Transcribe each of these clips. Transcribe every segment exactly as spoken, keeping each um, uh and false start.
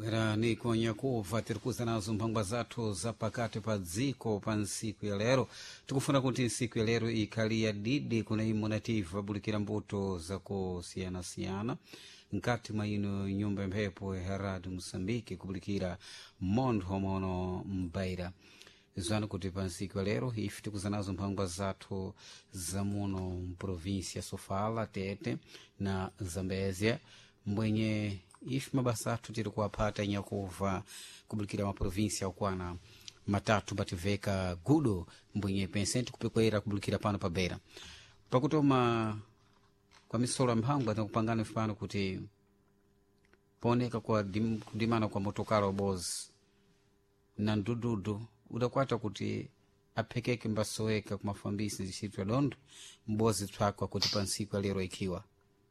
bwera ni kuonya kuva tirikuza nazo mphangwa zathu za pakati pa dziko pa nsiku ya lero. Tikufuna kuti nsiku ya lero ikhali ya didi kuna imo native abulikira mbuto za kusiyana-siyana nkati mwa ino nyumba mphepo ya Radio Mosambiki kubulikira mondo mono mbaira zwana kuti pa nsiku ya lero ife tikuza nazo mphangwa zathu za muno mprovinsia Sofala, Tete na Zambezia mbwenye ife mabasa athu tiri kuwapata nyakuva kubulikira maprovinsia okwana matatu bativeka gudo mbwenye pensenti kupekwera kubulikira pano pa Beira pakutoma kwa misolo mphangwa takupangana pano kuti pooneka kwa dim, kudimana kwa motokala obozi na ndududu udakwata kuti aphekeke mbasoweka kumafambisi zishitwa dondo mbozi twakwa kuti pa nsiku ya lero ikiwa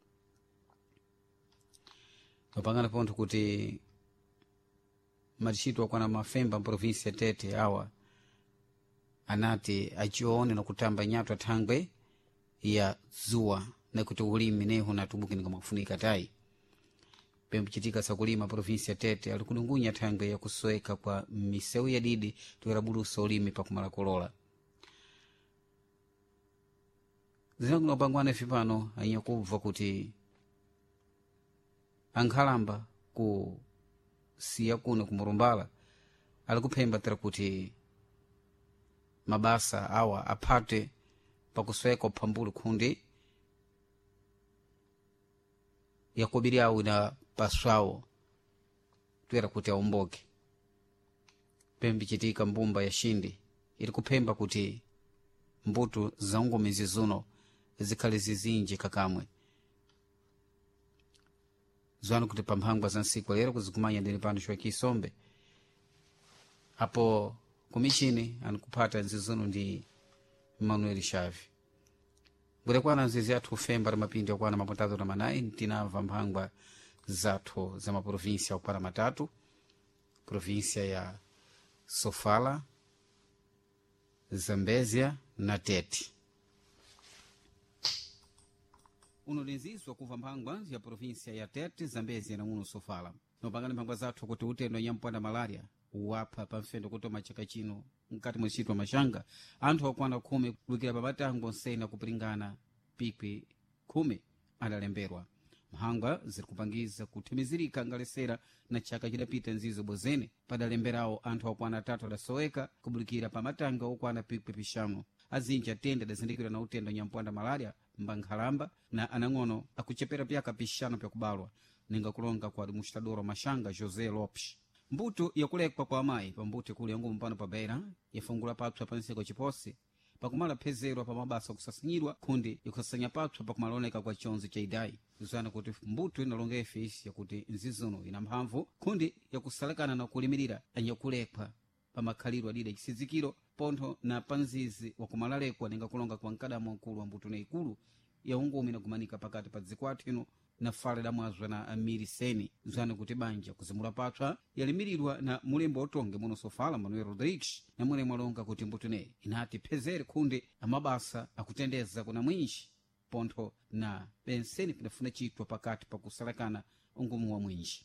napangana ponto kuti machitwa kwa na mafemba provinsia Tete awa anati achione na kutamba nyatwa thangwe ya zuwa na kuti ulimi neho natubuki nga mafunika tai pembe chitika sakulima provinsia Tete alikulungunya thangwe ya kusoeka kwa miseu ya didi tuerabulusa ulimi pa kumala kolola zinangu napangwana fipano anyakuva kuti ankhalamba ku siya kuno kumurumbala alikupemba tera kuti mabasa awa apate pakusweka pambulu kundi yakubiri awu na paswawo twera kuti aumboke pembe chitika mbumba ya shindi ili kupemba kuti mbuto za ngome zizuno zikhali zizinji kakamwe zwana kuti pamphangwa za nsiku lero kuzikumanya ndini pano shwa kisombe hapo kumichini anikupata nzizuno ndi Manuel Shavi ngure kwana nzizi athu ufemba mapindi okwana mapotatu na manayi tinamva mphangwa zathu za maprovinsia okwana matatu provinsia ya Sofala, Zambezia na Tete. Unolezizwa kuva mphangwa ya provinsia ya Tete, Zambezia na muno Sofala. Nopangana mphangwa zathu kuti utendo nyampwana malaria uwapa pamfendo kutoma chaka chino mkati mwechitwa mashanga anthu okwana kumi kulikira pabatango nsena kupringana pikwi kumi adalemberwa mphangwa ziri kupangiza kuthimizirika ngalesera na chaka chidapita nzizo bozene padalemberawo anthu okwana atatu adasoweka kubulikira pamatanga okwana pikwi pishano azinji atenda adazindikira na utendo nyampwanda malaria mbankhalamba na anang'ono akuchepera pyaka pishano pyakubalwa ninga kulonga kwa mustadoro mashanga José Lopes mbuto yakulekwa kwa amayi pambuto kuli yangu mpano pa Beira yafungula pathu panseko chiposi pakumala phezerwa pa mabasa kusasinyirwa kundi yakusasanya pathu pakumaloneka kwa chonzi cha idai zwana kuti mbuto inalonga efisi yakuti nzizuno ina mphamvu kundi yakusalekana na kulimirira anyakulekwa pamakhalirwa dida chisizikiro pontho na panzizi wakumalalekwa ninga kulonga kwa nkadamu mkulu wa mbuto na ikulu ya ungumi na kumanika pakati pa dzikwathu ino na fale da mwazwa na Amiri Seni zwane kuti banja kuzimula patwa yalimirirwa na mulembo otonge muno Sofala Manuel Rodrigues na mwene mwalonga kuti mbutune inati phezere kundi amabasa akutendeza kuna mwinji pontho na benseni pinafuna chitwa pakati pakusalakana ungumu wa mwinji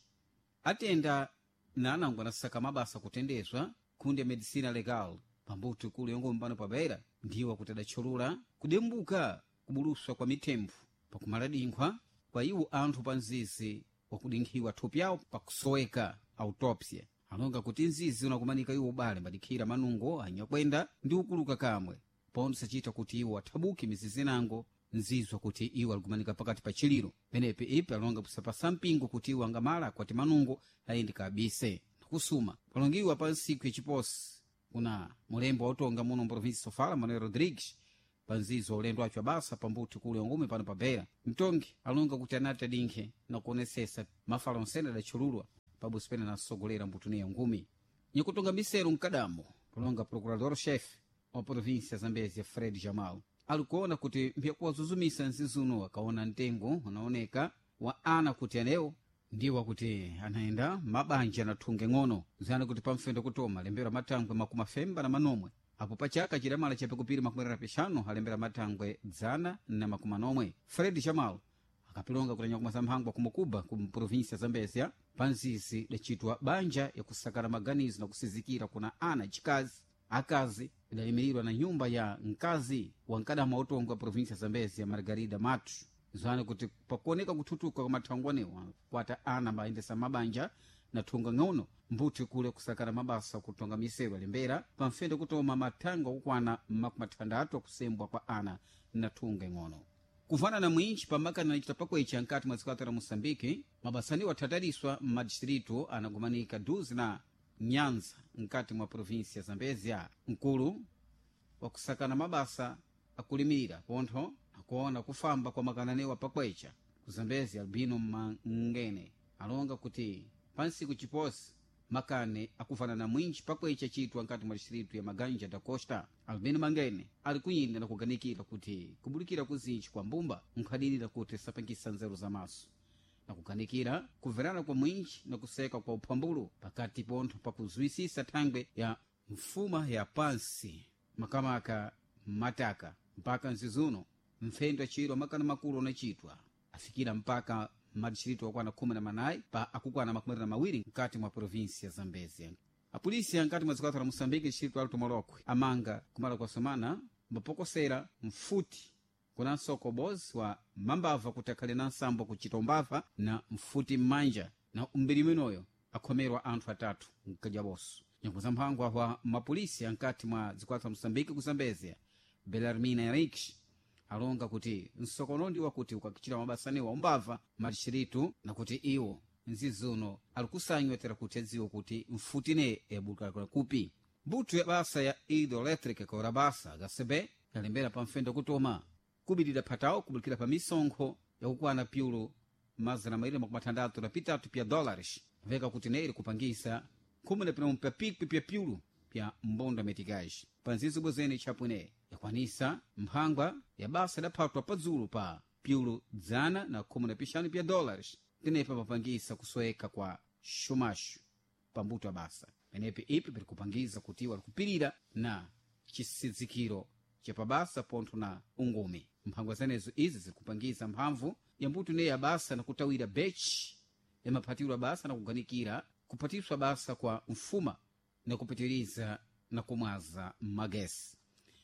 atenda na anangwa nasaka mabasa kutendezwa kundi ya medicina legal pambuto kuli yongo mpano pa Beira ndiwa kutadacholula kudembuka kubuluswa kwa mitembu pakumaladinkhwa kwa iwo anthu panzizi wakudinkhiwa thupi yawo pakusoweka autopsia alonga kuti nzizi unakumanika iwo ubale mbadikhira manungo anyakwenda ndi ukuluka kamwe pondo sachita kuti iwo athabuki mizizi nango nzizwa kuti iwo alikumanika pakati pa chiliro penepe ipe alonga pusapasa mpingo kuti iwo angamala kwati manungo ayindika abise nakusuma palongiwa pa nsiku yachiposi kuna mulembo otonga muno provinsi Sofala Manuel Rodrigues panzizo ulendo wacho basa pambuti kule ngume pano pa Beira mtongi alonga kuti anata dinkhe na kuonesesa mafalonsena da chululwa pabusipena na sogolera mbutune ya ngumi nyikutonga misero mkadamu palonga procurador chef wa provinsia Zambezia Fred Jamal alikuona kuti mpyakuwa zuzumisa nzizuno akaona ntengo unaoneka wa ana kuti aneo ndiwa kuti anaenda mabanja na thunge ng'ono zana kuti pamfendo kutoma lembera matangwe makumafemba na manomwe apo pachaka chidamala chepe kupiri makumera pishano halembera matangwe dzana na makumanomwe Fred Jamal akapilonga kutanya kumasa mphangwa kumukuba ku provinsia zambezia panzizi dacitwa banja ya kusakana maganizo na kusizikira kuna ana chikazi akazi idayimirirwa na nyumba ya mkazi wa nkadama utongo wa provinsia zambezia Margarida Matu zwane kuti pakuoneka kututuka kwa mathangwanewa kwata ana maendesa mabanja na thunga ng'ono mbuti kule kusakana mabasa kutonga miseru alimbera pamfende kutoma mathangwa kukwana makumathandatu akusembwa kwa ana na thunga ng'ono kufana na mwinchi pamakana na chitapakwecha nkati mwa zikwato la Mosambiki mabasani watatariswa madistritu anagumanika duzi na Nyanza nkati mwa provinsia Zambezia nkulu wakusakana mabasa akulimira pontho akuona kufamba kwa makananewa pakwecha kuzambezia Albino Mangene alonga kuti pansi kuchiposi makane akufana na mwinchi pakwecha chitwa nkati mwa distritu ya Maganja da Costa. Albino Mangene ali kuyinda na kuganikira kuti kubulikira kuzinchi kwa mbumba nkhadilira kuti sapangisa nzeru za maso na kuganikira kuverana kwa mwinchi na kuseka kwa upambulu pakati pontho pakuzwisisa thangwe ya mfuma ya pansi makamaka mataka mpaka nzizuno mfendo chiro makana makulu na chitwa afikira mpaka madistritu wakwana kumi na manayi pa akukwana makumi na mawiri nkati mwa provinsia Zambezia. Apolisi nkati mwa zikwato la Mosambiki distritu Alto Morocco amanga kumala kwa somana mbapokosera mfuti kuna soko bozi wa mambava kutakale na nsambo kuchita umbava na mfuti mmanja na umbili mwinoyo akhomerwa anthu atatu mkajaboso nyankuza mphangwa wa mapolisi nkati mwa zikwato la Mosambiki kuzambezia Belarmina Henrique alonga kuti nsokonondi wakuti ukakichira mabasani wa umbava madistritu na kuti iwo nzizuno alikusanywa tera kuti adziwo kuti mfutine ebuka kupi mbuto ya basa ya hidroelectric kwa basa gasebe yalembera pamfendo kutoma kubidira patao kubulikira pa misonkho ya kukwana pyulo mazana mairi makumatandatu na pitatu pya dollars veka kuti neiri kupangisa kumune pina mpapikwi pya pyulo pya mbonda metigaji panzizi bozeni chapwine yakwanisa mphangwa ya basa idaphatwa padzulu pa pyulo dzana na kumi na pixanu pya dollars tenepa papangisa kusweka kwa shumashu pambuto ya basa penepe ipi pirikupangisa kuti walikupirira na chisizikiro chapabasa pontho na ungumi mphangwa zenezo izi zirikupangisa mphamvu ya mbuto ne ya basa na kutawira bechi ya maphatirwa basa na kuganikira kupatiswa basa kwa mfuma na kupitiriza na kumwaza magesi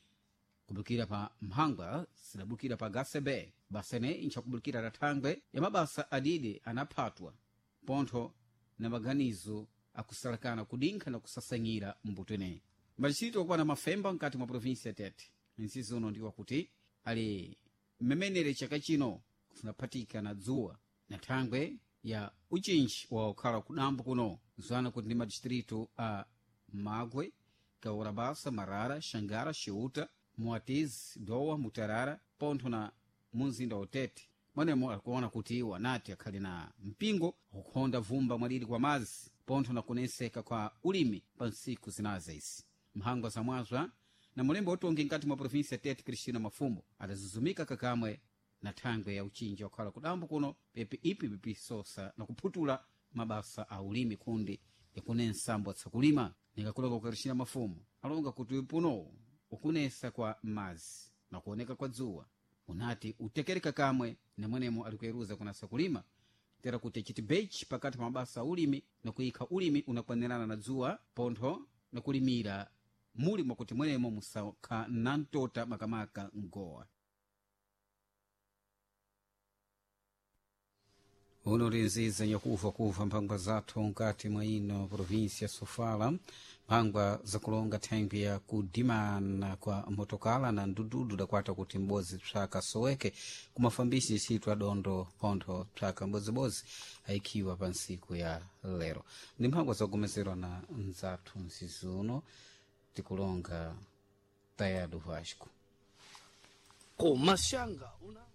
kubukira pa mphangwa sidabukira pa gasebe basene incha kubukira rathangwe ya mabasa adidi anaphatwa pontho na maganizo akusalakana kudinka na kusasanyira mbutwene madistritu wakwana mafemba nkati mwa provinsia ya Tete nsizi uno ndiwa kuti ali mmemenere chaka chino kufuna phatika na dzuwa na thangwe ya uchinchi wa ukhala kudambo kuno zwana kuti ndi madistritu a Magwe, Kaurabasa, Marara, Xangara, Xiuta, Muatiz, Dowa, Mutarara, pontho na munzinda wa Tete mwanemo alikuona kuti iwo anati akhali na mpingo ukuhonda vumba mwaliri kwa mazi pontho na kuneseka kwa ulimi pa nsiku zinaza izi mphangwa zamwazwa na mulembe otongi nkati mwa provinsia Tete Cristina Mafumbo adazuzumika kakamwe na thangwe ya uchinji wakhala kudambo kuno pepe ipi pipisosa na kuphutula mabasa a ulimi kundi yakune nsambo atsakulima nikakuleka kukarishina mafumu alonga kuti upuno ukunesa kwa mazi na kuoneka kwa dzuwa unati utekereka kamwe na mwenemo alikueruza kunasa kulima tera kuti chitibechi pakati pa mabasa a ulimi na kuyika ulimi unakwanirana na dzuwa pontho na kulimira muli mwakuti mwenemo musaka nantota makamaka ngowa uno rinziza nyakufa kufa mphangwa zathu nkati mwa ino provinsia Sofala mphangwa zakulonga thangwi ya kudimana kwa motokala na ndududu dakwata kuti mbozi psaka soweke kumafambisi chitwa dondo pontho psaka mbozibozi haikiwa pa nsiku ya lero ndi mphangwa zakumezerwa na nzathu nsizuno tikulonga tayadu Vasco Komashanga una